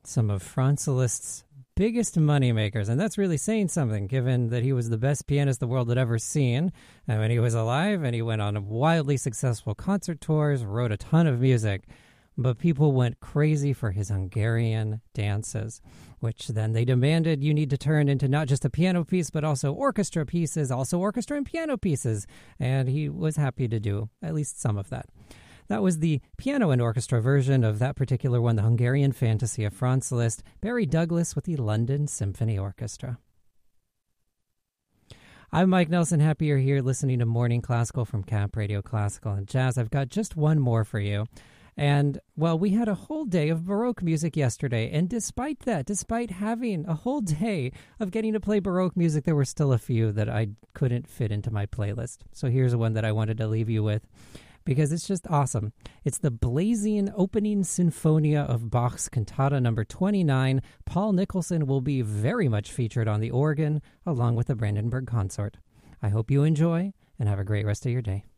some of Franz Liszt's biggest moneymakers, and that's really saying something, given that he was the best pianist the world had ever seen when he was alive, and he went on wildly successful concert tours, wrote a ton of music, but people went crazy for his Hungarian dances, which then they demanded you need to turn into not just a piano piece, but also orchestra pieces, also orchestra and piano pieces, and he was happy to do at least some of that. That was the piano and orchestra version of that particular one, the Hungarian Fantasy of Franz Liszt, Barry Douglas with the London Symphony Orchestra. I'm Mike Nelson. Happy you're here listening to Morning Classical from Cap Radio Classical and Jazz. I've got just one more for you. And, well, we had a whole day of Baroque music yesterday, and despite that, despite having a whole day of getting to play Baroque music, there were still a few that I couldn't fit into my playlist. So here's one that I wanted to leave you with, because it's just awesome. It's the blazing opening Sinfonia of Bach's Cantata number 29. Paul Nicholson will be very much featured on the organ, along with the Brandenburg Consort. I hope you enjoy, and have a great rest of your day.